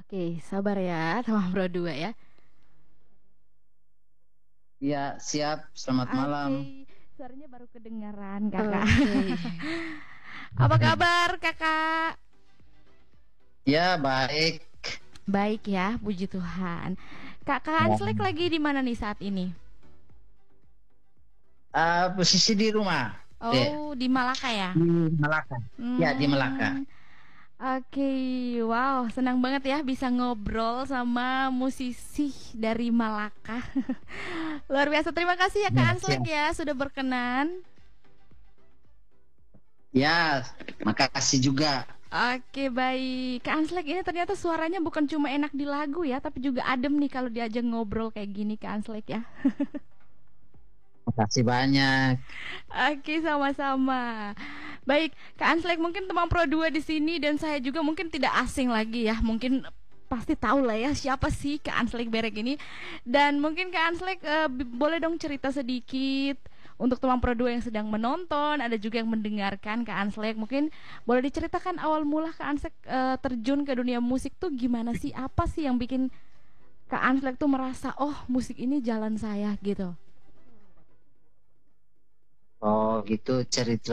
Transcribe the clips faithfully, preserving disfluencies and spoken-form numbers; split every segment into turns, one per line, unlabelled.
Oke, sabar ya, teman Bro dua ya.
Ya, siap. Selamat malam.
Oke, suaranya baru kedengaran kakak.
Oke.
Apa kabar kakak?
Ya, baik.
Baik ya, puji Tuhan. Kakak
Ya.
Hanslek lagi di mana nih saat ini?
Ah, posisi di rumah. Dek.
Oh, di Malaka ya?
Di Melaka. Ya, di Melaka.
Hmm, Oke, wow, senang banget ya bisa ngobrol sama musisi dari Malaka. Luar biasa, terima kasih ya Kak
Ya,
Hanslek
siap.
ya sudah berkenan.
Ya, makasih juga.
Oke baik, Kak Anslek ini ternyata suaranya bukan cuma enak di lagu ya, tapi juga adem nih kalau diajak ngobrol kayak gini Kak Anslek ya.
Makasih banyak.
Oke sama-sama. Baik, Kak Anslek mungkin teman Pro dua di sini dan saya juga mungkin tidak asing lagi ya, mungkin pasti tahu lah ya siapa sih Kak Anslek Berek ini. Dan mungkin Kak Anslek eh, bi- boleh dong cerita sedikit untuk teman Pro dua yang sedang menonton, ada juga yang mendengarkan Kak Anslek. Mungkin boleh diceritakan awal mula Kak Anslek eh, terjun ke dunia musik tuh gimana sih? Apa sih yang bikin Kak Anslek tuh merasa, "Oh, musik ini jalan saya." gitu.
Oh, gitu cerita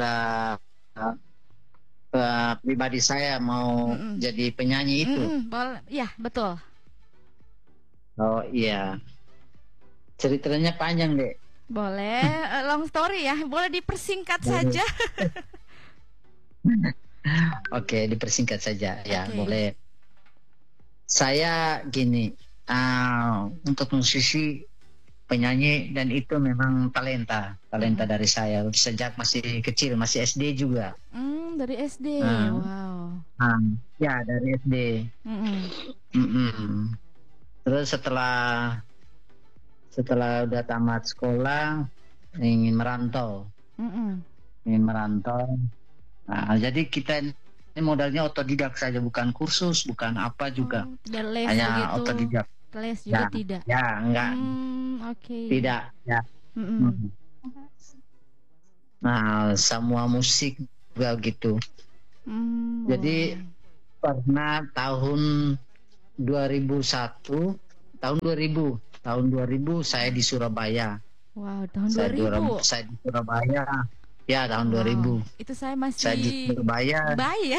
eh, pribadi saya mau
Mm-mm.
jadi penyanyi itu.
Mm-mm, boleh. Ya, betul.
Oh, iya. Ceritanya panjang, Dek.
Boleh, eh, long story ya. Boleh dipersingkat
Boleh.
saja.
Oke, dipersingkat saja. Ya,
Oke.
boleh. Saya gini, ah, untuk musisi penyanyi dan itu memang talenta, talenta
Mm-mm.
dari saya sejak masih kecil, masih S D juga.
Hmm, dari S D.
Ah,
Wow.
ah, ya dari S D.
Mm-mm.
Mm-mm. Terus setelah setelah udah tamat sekolah ingin merantau,
Mm-mm.
ingin merantau. Nah, jadi kita ini modalnya otodidak saja, bukan kursus, bukan apa juga,
Oh, tidak les
hanya
begitu.
otodidak.
Les juga
Ya,
tidak.
ya enggak,
Hmm, oke.
tidak, ya.
Mm-mm.
Mm. Nah, semua musik juga gitu.
Hmm,
Jadi
wow.
pernah tahun dua ribu satu, tahun dua ribu, tahun dua ribu saya di Surabaya.
Wow, tahun
Saya di,
dua ribu.
saya di Surabaya. Ya, tahun dua ribu.
Wow, itu saya
Saya di
masih
Surabaya.
bayi ya.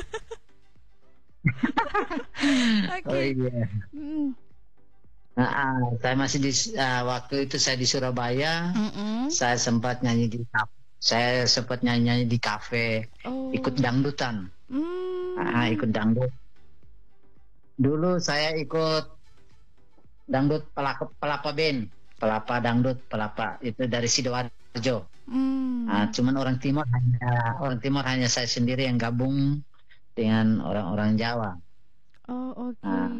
Oh
Oke.
iya.
Mm.
Nah, ah, saya masih di ah, waktu itu saya di Surabaya.
Mm-mm.
Saya sempat nyanyi di kafe. Saya sempat nyanyi-nyanyi di kafe, ikut
Oh.
dangdutan. Ah,
Hmm.
ikut dangdut. Dulu saya ikut dangdut pelapa, pelapa band, pelapa dangdut, pelapa itu dari Sidoarjo. Nah,
Hmm.
cuman orang Timur hanya orang Timur hanya saya sendiri yang gabung dengan orang-orang Jawa.
Oh, oke.
Nah,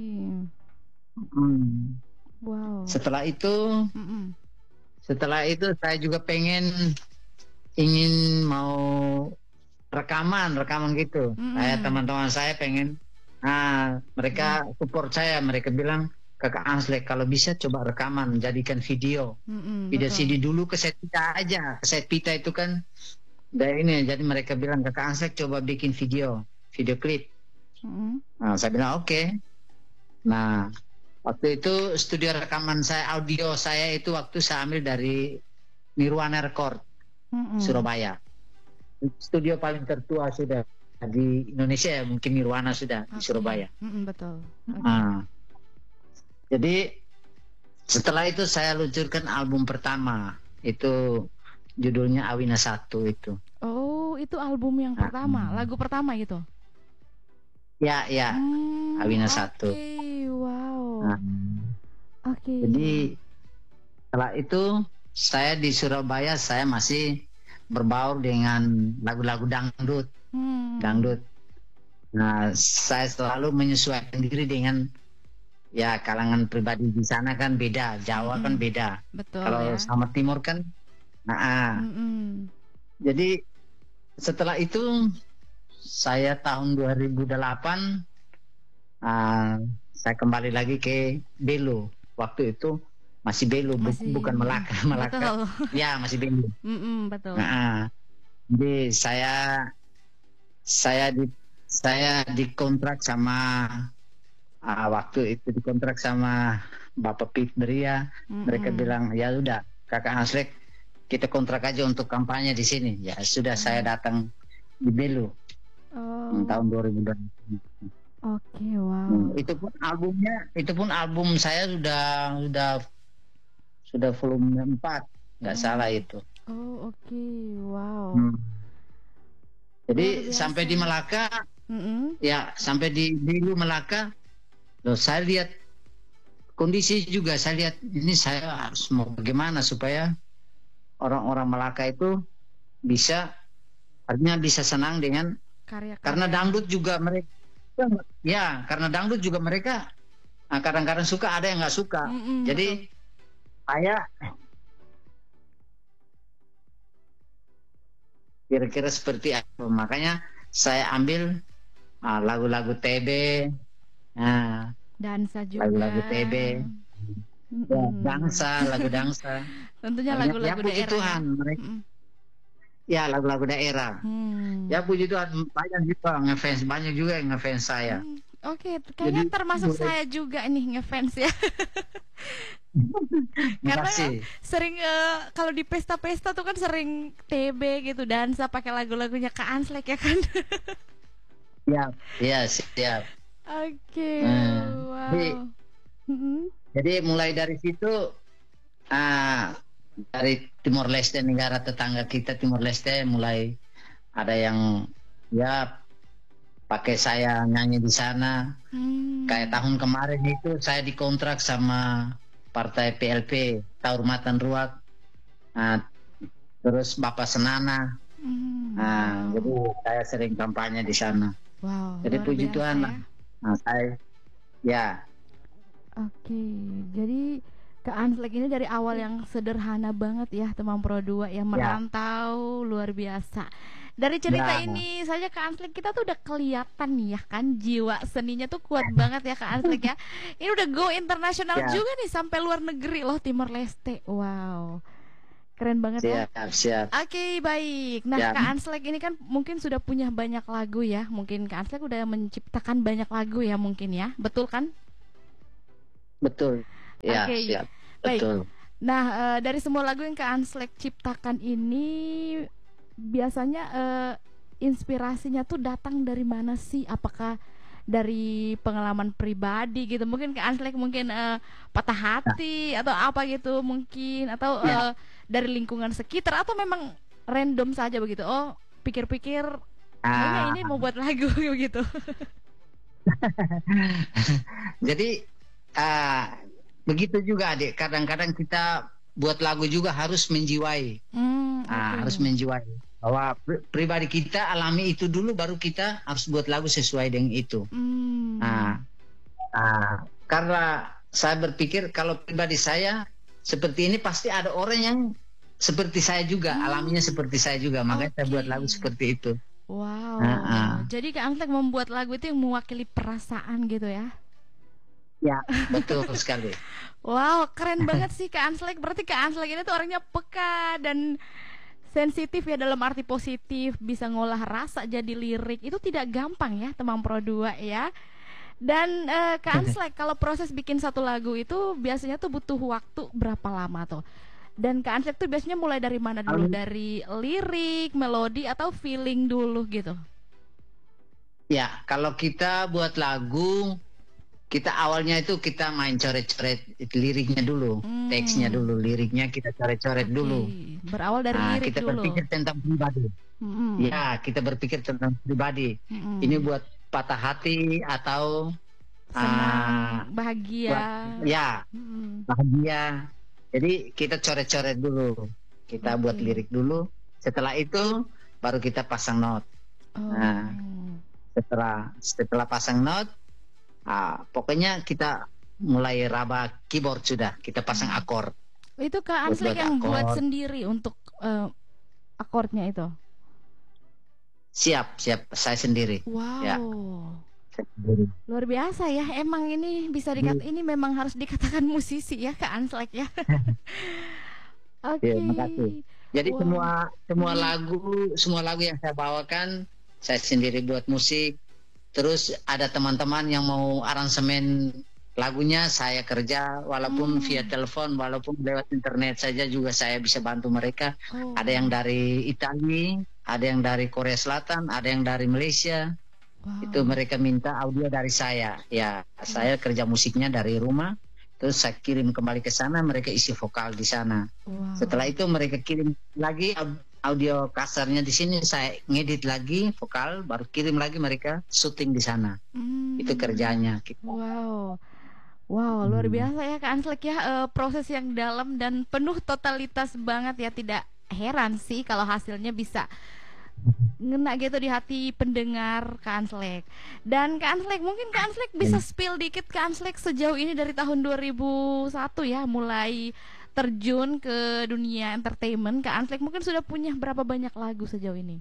hmm.
Wow.
setelah itu,
Mm-mm.
setelah itu saya juga pengen ingin mau rekaman, rekaman gitu. Kayak
Mm-mm.
teman-teman saya pengen, nah mereka support saya, mereka bilang Kakak Anslek kalau bisa coba rekaman, jadikan video,
Mm-mm,
video
betul.
C D dulu, kaset pita aja, kaset pita itu kan, dari ini, jadi mereka bilang Kakak Anslek coba bikin video, video klip.
Mm-mm.
Nah saya bilang oke. Okay. Nah waktu itu studio rekaman saya, audio saya itu waktu saya ambil dari Nirwana Record
Mm-mm.
Surabaya. Studio paling tertua sudah di Indonesia ya, mungkin Nirwana sudah di
Oke.
Surabaya.
Mm-mm, betul. Oke.
Nah, jadi setelah itu saya luncurkan album pertama, itu judulnya Awina Satu itu.
Oh, itu album yang
Nah,
pertama, lagu pertama gitu.
ya ya
Hmm,
Awina
oke.
Satu.
Wow.
Nah,
Oke.
jadi setelah itu saya di Surabaya saya masih berbaur dengan lagu-lagu dangdut,
Hmm.
dangdut. Nah, saya selalu menyesuaikan diri dengan ya kalangan pribadi di sana kan beda, Jawa kan
Mm-mm.
beda.
Betul
Kalau
ya.
sama Timur kan, nah, ah.
Mm-mm.
Jadi setelah itu saya tahun dua ribu delapan ah, saya kembali lagi ke Belo. Waktu itu masih Belo, bu-
Masih.
bukan
Mm-mm.
Melaka, Melaka.
Betul.
Ya masih Belo.
Mm-mm, betul.
Nah, ah. Jadi saya saya di saya dikontrak sama ah, waktu itu dikontrak sama Bapak Pit Beria, mereka
Mm-mm.
bilang ya udah Kakak Anslek kita kontrak aja untuk kampanye di sini. Ya sudah saya
Oh,
datang di Belu hmm, tahun
oh,
dua ribu dua.
oke,
Hmm,
wow.
itu pun albumnya, itu pun album saya sudah sudah sudah volume empat, nggak salah
Hmm.
itu.
Oh, oke, wow.
Hmm. Jadi
Luar
sampai di
biasa.
Melaka,
Mm-mm.
ya sampai di Belu Melaka, loh, saya lihat kondisi juga, saya lihat ini saya harus mau bagaimana supaya orang-orang Melaka itu bisa, artinya bisa senang dengan, karena
Karya-karyanya.
dangdut juga mereka, ya karena dangdut juga mereka nah, kadang-kadang suka, ada yang nggak suka.
Mm-mm, betul.
Jadi saya kira-kira seperti apa, makanya saya ambil ah, lagu-lagu T B, nah,
Dansa juga.
lagu-lagu T B, ya,
Mm-mm.
dangsa, lagu dangsa.
Tentunya
Akhirnya, ya
lagu-lagu
puji
daerah ya.
Tuhan, mereka,
Mm-mm.
ya lagu-lagu daerah.
Hmm.
Ya puji Tuhan, banyak juga ngefans, banyak juga yang ngefans saya.
Hmm, oke,
Jadi,
kayaknya termasuk saya juga nih ngefans ya. Karena ya
makasih.
sering eh, kalau di pesta-pesta tuh kan sering T B gitu dansa pakai lagu-lagunya Kak Anslek ya kan.
Siap, ya siap.
Oke,
Nah, jadi,
wow. Mm-mm.
jadi mulai dari situ, ah, dari Timor Leste, negara tetangga kita Timor Leste, mulai ada yang ya pakai saya nyanyi di sana. Kayak
Hmm.
tahun kemarin itu saya dikontrak sama Partai P L P, Tahurmatan Ruak, nah, terus Bapak Senana.
Hmm,
Nah,
wow.
jadi saya sering kampanye di sana.
Wow,
Jadi
luar
puji
biasa
Tuhan,
ya.
nah, saya ya
Oke, jadi Kak Anslek ini dari awal yang sederhana banget ya, teman Pro dua yang
ya
merantau luar biasa. Dari cerita
ya
ini saja Kak Anslek kita tuh udah kelihatan nih ya kan jiwa seninya tuh kuat banget ya Kak Anslek ya. Ini udah go internasional
ya
juga nih sampai luar negeri loh Timor Leste. Wow, keren banget ya.
siap siap
Oke, baik. Nah,
ya
Kak Anslek ini kan mungkin sudah punya banyak lagu ya. Mungkin Kak Anslek udah menciptakan banyak lagu ya mungkin ya. Betul kan?
betul ya
Oke,
siap
baik.
betul.
Nah, eh, dari semua lagu yang Kak Anslek ciptakan ini biasanya eh, inspirasinya tuh datang dari mana sih? Apakah dari pengalaman pribadi gitu? Mungkin Kak Anslek mungkin eh, patah
Nah,
hati atau apa gitu mungkin atau
ya
eh, dari lingkungan sekitar atau memang random saja begitu? Oh, pikir-pikir kayaknya ini
ah,
mau buat lagu gitu.
jadi ah, begitu juga adik, kadang-kadang kita buat lagu juga harus menjiwai.
Hmm,
Ah,
oke.
harus menjiwai bahwa pri- pribadi kita alami itu dulu, baru kita harus buat lagu sesuai dengan itu.
Hmm.
Nah, ah, karena saya berpikir kalau pribadi saya seperti ini, pasti ada orang yang seperti saya juga, alaminya
Hmm,
seperti saya juga, makanya saya
oke.
buat lagu seperti itu. Ah, ah.
Wow, jadi Kak Anslek membuat lagu itu yang mewakili perasaan gitu ya?
Ya, betul sekali.
Wow, keren banget sih Kak Anslek. Berarti Kak Anslek ini tuh orangnya peka dan sensitif ya dalam arti positif, bisa ngolah rasa jadi lirik. Itu tidak gampang ya, teman Pro dua ya. Dan eh, Kak Anslek, kalau proses bikin satu lagu itu biasanya tuh butuh waktu berapa lama tuh? Dan Kak Anslek tuh biasanya mulai dari mana dulu?
Kalau-
Dari lirik, melodi, atau feeling dulu gitu?
Ya, kalau kita buat lagu, kita awalnya itu kita main coret-coret liriknya dulu, teksnya
Hmm,
dulu, liriknya kita coret-coret
oke.
dulu.
Berawal dari
Nah,
lirik
kita
dulu.
berpikir tentang pribadi.
Mm-mm.
Ya, kita berpikir tentang pribadi. Ini
Mm-mm.
buat patah hati atau
Senang,
ah,
bahagia.
buat ya
Mm-mm.
bahagia. Jadi kita coret-coret dulu. Kita buat
Oke.
lirik dulu. Setelah itu baru kita pasang not. Nah,
Oh.
setelah setelah pasang not, ah, pokoknya kita mulai raba keyboard sudah. Kita pasang
Hmm.
akord.
Itu Kak
Buat
Anslek
buat
yang buat
akord.
sendiri untuk eh, akordnya itu.
Siap, siap. Saya sendiri. Ya,
Wow.
saya sendiri.
Luar biasa ya. Emang ini bisa dikat
Jadi,
ini memang harus dikatakan musisi ya Kak Anslek ya.
ya,
Oke.
makasih. Jadi
Wow.
semua semua
Mm-mm.
lagu semua lagu yang saya bawakan saya sendiri buat musik, Terus ada teman-teman yang mau aransemen lagunya, saya kerja walaupun
Hmm.
via telepon, walaupun lewat internet saja juga saya bisa bantu mereka.
Oh.
Ada yang dari Italia, ada yang dari Korea Selatan, ada yang dari Malaysia.
Wow.
Itu mereka minta audio dari saya. Ya, saya kerja musiknya dari rumah. Terus saya kirim kembali ke sana, mereka isi vokal di sana.
Wow.
Setelah itu mereka kirim lagi audio kasarnya di sini, saya ngedit lagi vokal, baru kirim lagi mereka syuting di sana.
Hmm.
Itu kerjanya.
Wow. Wow, luar
Hmm.
biasa ya Kak Anslek ya, eh, proses yang dalam dan penuh totalitas banget ya. Tidak heran sih kalau hasilnya bisa ngena gitu di hati pendengar Kak Anslek. Dan Kak Anslek, mungkin Kak Anslek bisa spill dikit Kak Anslek sejauh ini dari tahun dua ribu satu ya mulai terjun ke dunia entertainment. Kak Anslek mungkin sudah punya berapa banyak lagu sejauh ini?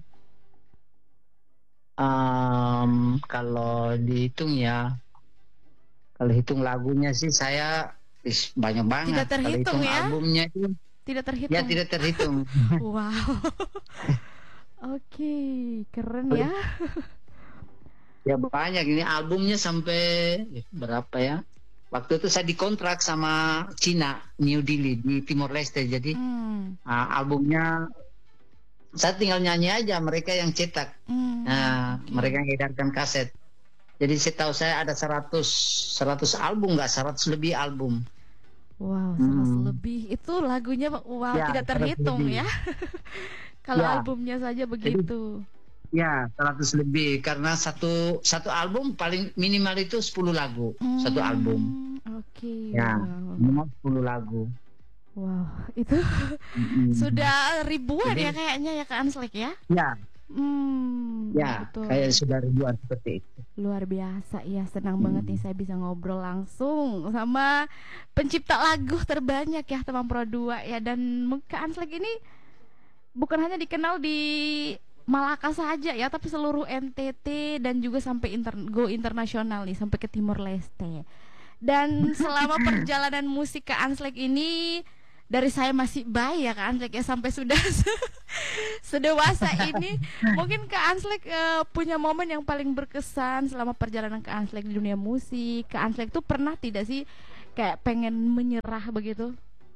Um, kalau dihitung ya, kalau hitung lagunya sih saya is, banyak banget.
Tidak terhitung
kalau hitung
ya?
albumnya itu
Tidak terhitung.
ya tidak terhitung.
Wow. Oke, keren ya.
Ya banyak, ini albumnya sampai eh, berapa ya? Waktu itu saya dikontrak sama Cina, New Delhi di Timor Leste. Jadi
Hmm.
uh, albumnya saya tinggal nyanyi aja, mereka yang cetak.
Hmm.
Nah,
Oke.
mereka yang edarkan kaset. Jadi setahu saya ada seratus seratus album, nggak seratus lebih album.
Wow, seratus
Hmm.
lebih. Itu lagunya wow,
Ya,
tidak
seratus
terhitung
lebih.
ya. Kalau
Ya.
albumnya saja begitu.
Ya, seratus lebih karena satu satu album paling minimal itu sepuluh lagu, satu album.
Hmm, Oke.
Ya,
Wow.
minimal sepuluh lagu.
Wow, itu
Mm-mm.
sudah ribuan
Jadi-
ya kayaknya ya Kak Anslek ya.
Ya,
Hmm,
ya,
betul.
kayak sudah ribuan seperti itu.
Luar biasa ya, senang
Hmm.
banget nih saya bisa ngobrol langsung sama pencipta lagu terbanyak ya Temang Pro dua ya. Dan Kak Anslek ini bukan hanya dikenal di Malaka saja ya, tapi seluruh N T T dan juga sampai inter go internasional nih, sampai ke Timor Leste. Dan selama perjalanan musik Kak Anslek ini, dari saya masih bayi ya Kak Anslek ya, sampai sudah sedewasa ini, mungkin Kak Anslek eh, punya momen yang paling berkesan selama perjalanan Kak Anslek di dunia musik. Kak Anslek tuh pernah tidak sih kayak pengen menyerah begitu?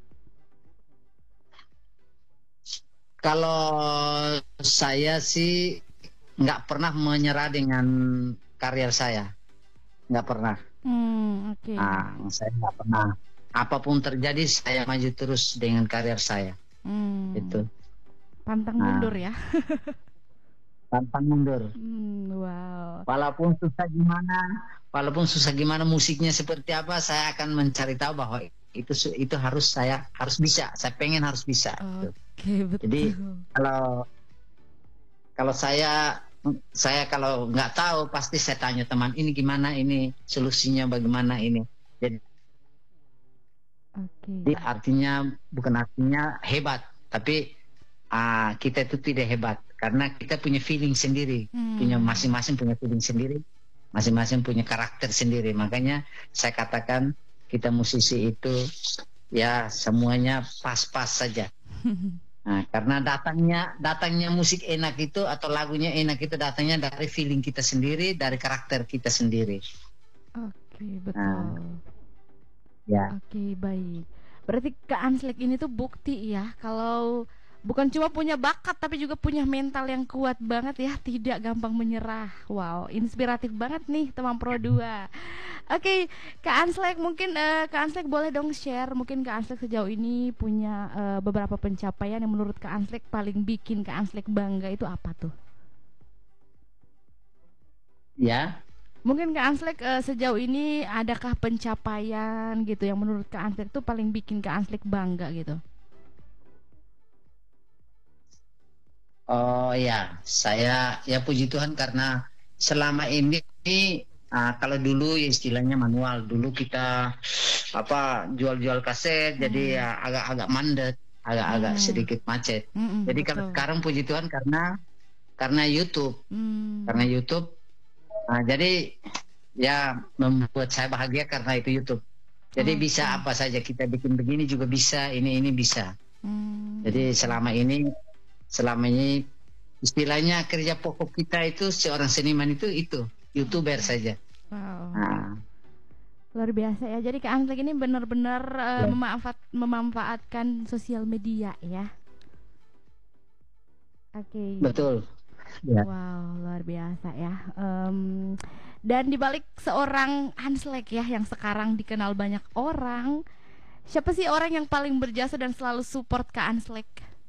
Kalau saya sih nggak pernah menyerah dengan karir saya, nggak pernah.
Hmm, oke.
Ah, saya nggak pernah. Apapun terjadi, saya maju terus dengan karir saya.
Hmm,
Itu
pantang
Nah.
mundur ya.
pantang mundur.
Hmm, wow.
Walaupun susah gimana, walaupun susah gimana musiknya seperti apa, saya akan mencari tahu bahwa itu su- itu harus saya harus bisa. Saya pengen harus bisa. Gitu.
Oke, betul.
Jadi kalau kalau saya saya kalau nggak tahu pasti saya tanya teman ini gimana, ini solusinya bagaimana ini. Jadi
Oke.
artinya bukan artinya hebat, tapi ah, kita itu tidak hebat karena kita punya feeling sendiri,
Hmm.
punya masing-masing punya feeling sendiri, masing-masing punya karakter sendiri. Makanya saya katakan kita musisi itu ya semuanya pas-pas saja. Nah, karena datangnya datangnya musik enak itu atau lagunya enak itu datangnya dari feeling kita sendiri, dari karakter kita sendiri.
Oke, betul.
Nah. Ya.
Oke, baik. Berarti Kak Anslek ini tuh bukti ya kalau bukan cuma punya bakat tapi juga punya mental yang kuat banget ya, tidak gampang menyerah. Wow, inspiratif banget nih Temang Pro dua. Oke, Kak Anslek mungkin eh, Kak Anslek boleh dong share mungkin Kak Anslek sejauh ini punya eh, beberapa pencapaian yang menurut Kak Anslek paling bikin Kak Anslek bangga itu apa tuh?
Ya.
Mungkin Kak Anslek eh, sejauh ini adakah pencapaian gitu yang menurut Kak Anslek tuh paling bikin Kak Anslek bangga gitu?
Oh ya, saya ya puji Tuhan karena selama ini ah, kalau dulu ya istilahnya manual, dulu kita apa jual-jual kaset,
Hmm.
jadi ya agak-agak mandet, agak-agak
Hmm.
sedikit macet.
Mm-mm,
Jadi kalau
betul.
sekarang puji Tuhan karena karena YouTube,
Hmm.
karena YouTube, ah, jadi ya membuat saya bahagia karena itu YouTube. Jadi
Oke.
bisa apa saja kita bikin begini juga bisa, ini ini bisa.
Hmm.
Jadi selama ini, selama ini istilahnya kerja pokok kita itu seorang seniman itu itu YouTuber saja.
Wow.
Nah,
Luar biasa ya. Jadi Kak Anslek ini benar-benar uh,
ya,
memanfaat memanfaatkan sosial media ya. Oke.
betul. Ya.
Wow, luar biasa ya. Em, dan dibalik seorang Anslek ya yang sekarang dikenal banyak orang, siapa sih orang yang paling berjasa dan selalu support Kak Anslek?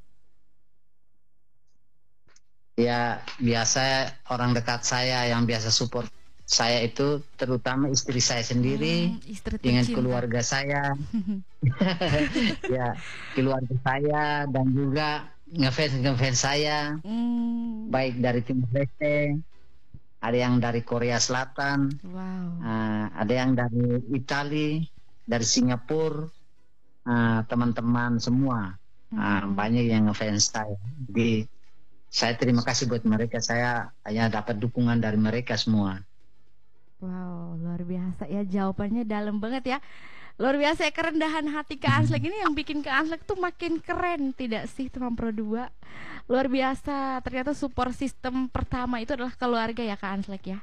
Ya, biasa orang dekat saya yang biasa support saya itu terutama istri saya sendiri
Hmm, istri
dengan
tercinta.
keluarga saya. Ya, keluarga saya dan juga ngefans ngefans saya,
Hmm,
baik dari Timor Leste, ada yang dari Korea Selatan,
wow.
uh, ada yang dari Italia, dari Singapura, uh, teman-teman semua, uh,
Hmm.
banyak yang ngefans saya. Jadi saya terima kasih buat mereka, saya hanya dapat dukungan dari mereka semua.
Wow, luar biasa ya, jawabannya dalam banget ya. Luar biasa ya, kerendahan hati Kak Anslek ini yang bikin Kak Anslek tuh makin keren, tidak sih teman Pro dua? Luar biasa, ternyata support system pertama itu adalah keluarga ya Kak Anslek ya.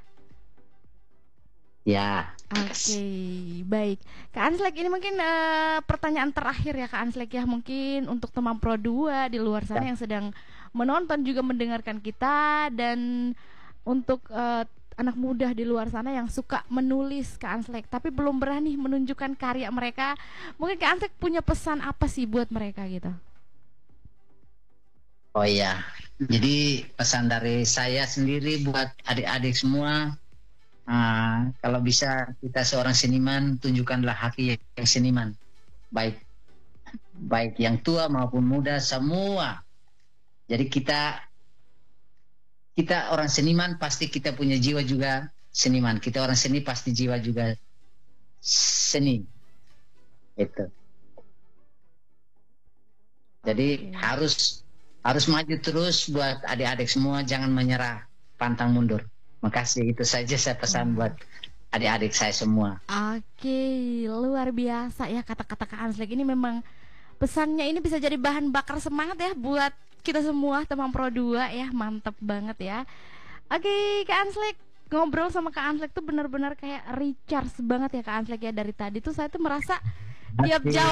Ya.
Oke, baik. Kak Anslek ini mungkin eh, pertanyaan terakhir ya Kak Anslek ya, mungkin untuk teman Pro dua di luar sana yang sedang menonton juga mendengarkan kita, dan untuk eh, anak muda di luar sana yang suka menulis Kak Anslek tapi belum berani menunjukkan karya mereka, mungkin Kak Anslek punya pesan apa sih buat mereka gitu?
Oh iya, jadi pesan dari saya sendiri buat adik-adik semua, uh, kalau bisa kita seorang seniman, tunjukkanlah hati yang seniman, baik baik yang tua maupun muda semua. Jadi kita kita orang seniman pasti kita punya jiwa juga seniman. Kita orang seni pasti jiwa juga seni. Itu. Jadi
Oke.
harus harus maju terus buat adik-adik semua, jangan menyerah, pantang mundur. Makasih, itu saja saya pesan
Wow.
buat adik-adik saya semua.
Oke, luar biasa ya kata-kata Kak Anslek ini, memang pesannya ini bisa jadi bahan bakar semangat ya buat kita semua teman Pro dua ya, mantep banget ya. Oke Kak Anslek, ngobrol sama Kak Anslek tuh benar-benar kayak recharge banget ya Kak Anslek ya. Dari tadi tuh saya tuh merasa tiap
Makasih.
jam